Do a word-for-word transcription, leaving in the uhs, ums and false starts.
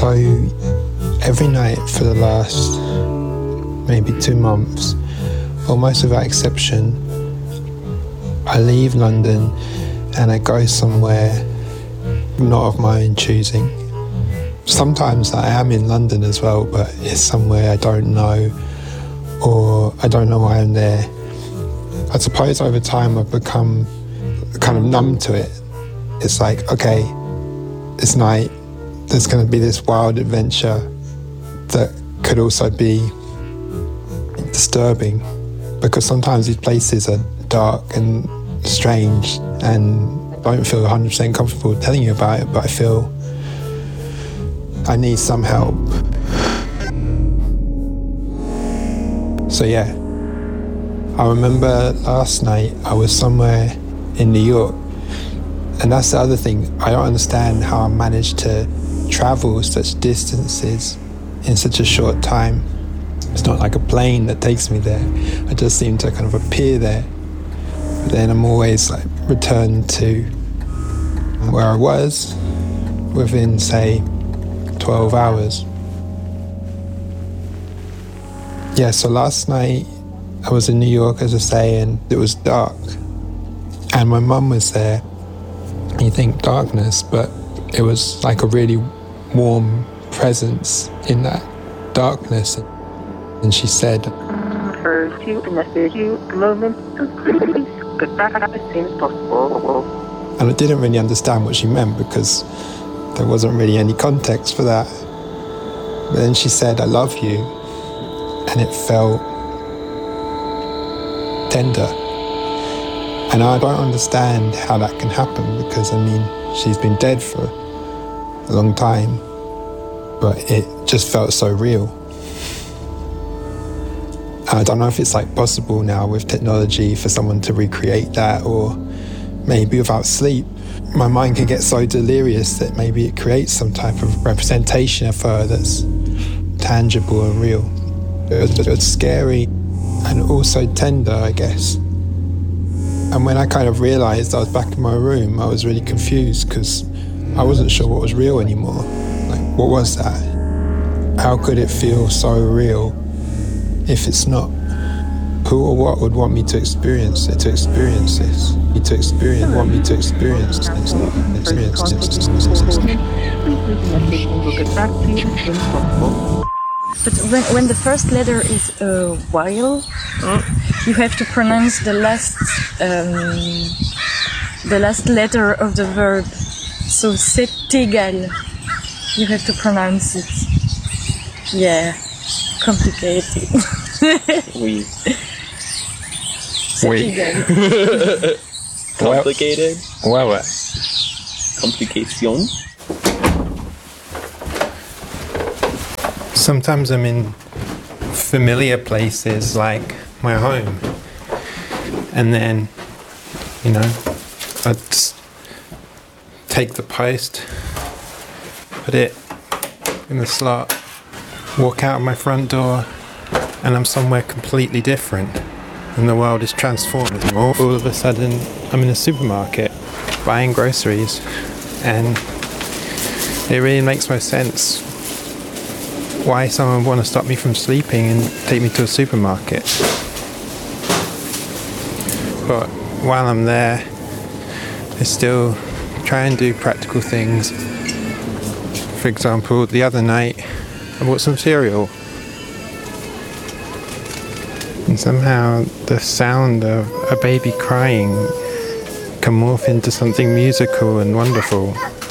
So every night for the last maybe two months, almost without exception, I leave London and I go somewhere not of my own choosing. Sometimes I am in London as well, but it's somewhere I don't know, or I don't know why I'm there. I suppose over time I've become kind of numb to it. It's like, okay, it's night, there's going to be this wild adventure that could also be disturbing, because sometimes these places are dark and strange and I don't feel one hundred percent comfortable telling you about it, but I feel I need some help. So yeah, I remember last night I was somewhere in New York, and that's the other thing. I don't understand how I managed to travel such distances in such a short time. It's not like a plane that takes me there. I just seem to kind of appear there. But then I'm always like returned to where I was within, say, twelve hours. Yeah, so last night I was in New York, as I say, and it was dark. And my mum was there. You think darkness, but it was like a really warm presence in that darkness. And she said, "Refers to in a few moments to please get back as soon as possible." And I didn't really understand what she meant because there wasn't really any context for that. But then she said, "I love you," and it felt tender. And I don't understand how that can happen because, I mean, she's been dead for a long time, but it just felt so real. And I don't know if it's like possible now with technology for someone to recreate that, or maybe without sleep. My mind can get so delirious that maybe it creates some type of representation of her that's tangible and real. It was, it was scary and also tender, I guess. And when I kind of realised I was back in my room, I was really confused because I wasn't sure what was real anymore. Like, what was that? How could it feel so real if it's not? Who or what would want me to experience it, to experience this? Me to experience, want me to experience this, experience this. But when, when the first letter is a vowel, you have to pronounce the last um, the last letter of the verb. So c'est égal. You have to pronounce it. Yeah, complicated. Oui. C'est Oui. égal. Complicated? Ouais, ouais. Complication? Sometimes I'm in familiar places like my home, and then, you know, I just take the post, put it in the slot, walk out of my front door, and I'm somewhere completely different, and the world is transformed. All, all of a sudden, I'm in a supermarket buying groceries, and it really makes no sense why someone would want to stop me from sleeping and take me to a supermarket. But while I'm there, I still try and do practical things. For example, the other night I bought some cereal, and somehow the sound of a baby crying can morph into something musical and wonderful.